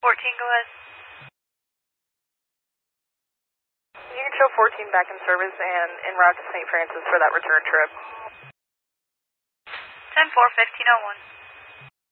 14, go ahead. You can show 14 back in service and en route to St. Francis for that return trip. 10-4, 1501.